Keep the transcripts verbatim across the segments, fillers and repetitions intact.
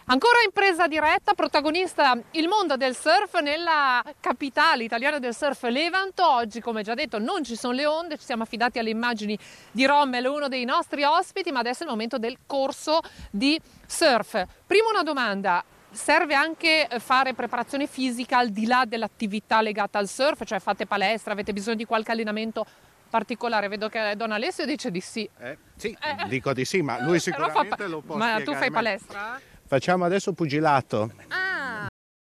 Ancora in presa diretta, protagonista il mondo del surf nella capitale italiana del surf, Levanto. Oggi, come già detto, non ci sono le onde, ci siamo affidati alle immagini di Rommel, uno dei nostri ospiti, ma adesso è il momento del corso di surf. Prima una domanda: serve anche fare preparazione fisica al di là dell'attività legata al surf? Cioè fate palestra, avete bisogno di qualche allenamento particolare? Vedo che Don Alessio dice di sì. Eh, sì, eh. dico di sì, ma lui sicuramente fa... lo può Ma spiegare tu fai meglio. palestra? Facciamo adesso pugilato. Ah,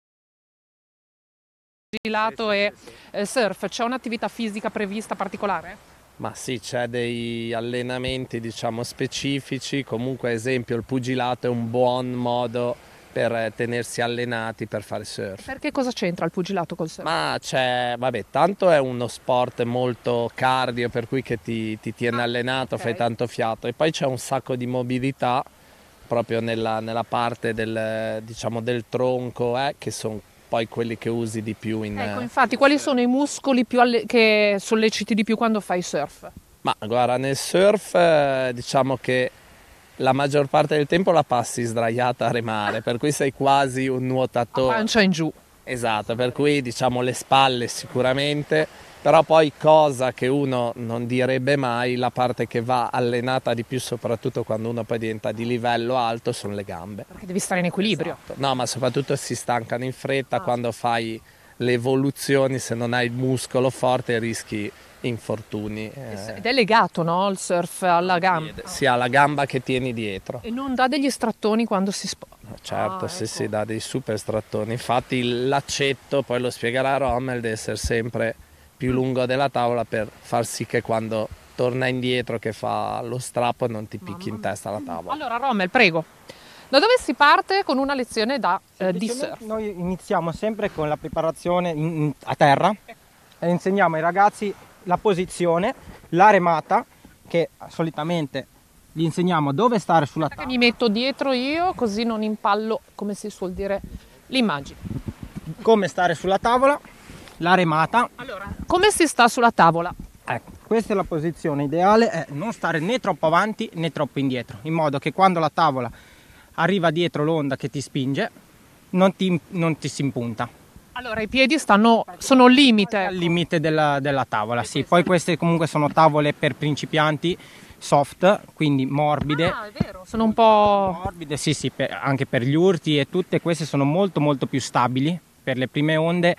pugilato e eh, surf. C'è un'attività fisica prevista particolare? Ma sì, c'è dei allenamenti, diciamo, specifici. Comunque, ad esempio, il pugilato è un buon modo per tenersi allenati per fare surf. Perché cosa c'entra il pugilato col surf? Ma c'è, vabbè, tanto è uno sport molto cardio, per cui che ti, ti tiene ah, allenato, okay. fai tanto fiato, e poi c'è un sacco di mobilità proprio nella, nella parte del, diciamo, del tronco, eh, che sono poi quelli che usi di più in... Ecco, infatti, quali sono i muscoli più alle... che solleciti di più quando fai surf? Ma guarda, nel surf eh, diciamo che la maggior parte del tempo la passi sdraiata a remare, per cui sei quasi un nuotatore. A pancia in giù. Esatto, per cui diciamo le spalle sicuramente, però poi cosa che uno non direbbe mai, la parte che va allenata di più, soprattutto quando uno poi diventa di livello alto, sono le gambe. Perché devi stare in equilibrio. Esatto. No, ma soprattutto si stancano in fretta, ah. quando fai le evoluzioni, se non hai il muscolo forte rischi infortuni. Ed è legato, no, il surf alla gamba? Sia alla gamba che tieni dietro. E non dà degli strattoni quando si sposta? Certo, ah, sì, ecco. sì, dà dei super strattoni. Infatti l'accetto, poi lo spiegherà Rommel, deve essere sempre più lungo della tavola per far sì che quando torna indietro che fa lo strappo non ti picchi in testa la tavola. Allora Rommel, prego, da dove si parte con una lezione da, eh, di surf? Noi iniziamo sempre con la preparazione in, in, a terra e insegniamo ai ragazzi la posizione, la remata, che solitamente gli insegniamo dove stare sulla tavola. Che mi metto dietro io, così non impallo, come si suol dire, l'immagine. Come stare sulla tavola, la remata. Allora, come si sta sulla tavola? Ecco, questa è la posizione ideale, è non stare né troppo avanti né troppo indietro, in modo che quando la tavola arriva dietro l'onda che ti spinge, non ti, non ti si impunta. Allora i piedi stanno, sono al limite. Al limite della, della tavola, sì. Poi queste comunque sono tavole per principianti, soft, quindi morbide. Ah, è vero, sono un po' morbide, sì, sì, per, anche per gli urti, e tutte queste sono molto molto più stabili per le prime onde.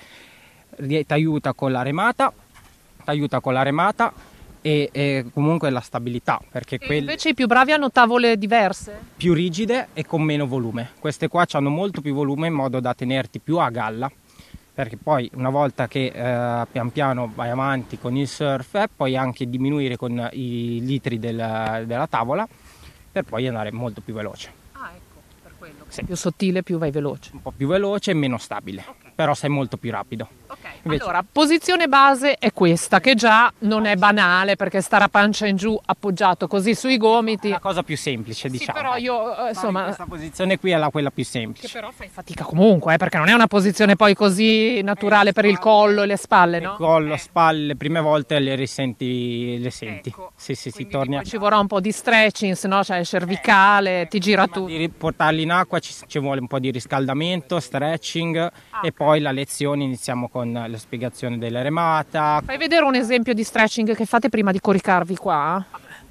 Ti aiuta con la remata, ti aiuta con la remata e, e comunque la stabilità, perché quelle invece i più bravi hanno tavole diverse, più rigide e con meno volume. Queste qua hanno molto più volume in modo da tenerti più a galla, perché poi una volta che eh, pian piano vai avanti con il surf eh, puoi anche diminuire con i litri del, della tavola per poi andare molto più veloce. Ah, ecco, per quello. Sei più sottile, più vai veloce. Un po' più veloce e meno stabile, okay. Però sei molto più rapido. Ok, invece... allora, posizione base è questa, che già non è banale, perché stare a pancia in giù appoggiato così sui gomiti. È la cosa più semplice, diciamo. Sì, però io, eh, insomma... Questa posizione qui è la quella più semplice. Che però fai fatica comunque, eh, perché non è una posizione poi così naturale eh, per il collo e le spalle, no? Il collo, eh. spalle, le prime volte le risenti, le senti. Ecco. Sì, sì, si Quindi torna. Ci vorrà un po' di stretching, se no c'è il cervicale, eh, ti gira tutto. Di portarli in acqua ci, ci vuole un po' di riscaldamento, stretching ah, e okay. Poi la lezione iniziamo con la spiegazione della remata. Fai vedere un esempio di stretching che fate prima di coricarvi qua?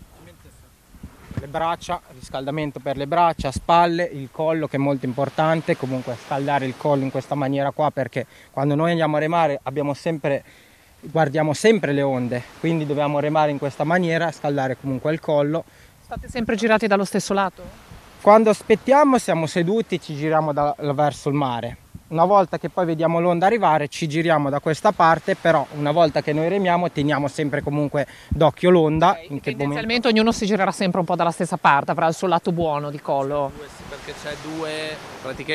Le braccia, riscaldamento per le braccia, spalle, il collo, che è molto importante, comunque scaldare il collo in questa maniera qua, perché quando noi andiamo a remare abbiamo sempre, guardiamo sempre le onde, quindi dobbiamo remare in questa maniera, scaldare comunque il collo. State sempre girati dallo stesso lato? Quando aspettiamo siamo seduti e ci giriamo da, verso il mare. Una volta che poi vediamo l'onda arrivare ci giriamo da questa parte, però una volta che noi remiamo teniamo sempre comunque d'occhio l'onda. Okay, in tendenzialmente momento... ognuno si girerà sempre un po' dalla stessa parte, avrà il suo lato buono di collo. Perché c'è due, praticamente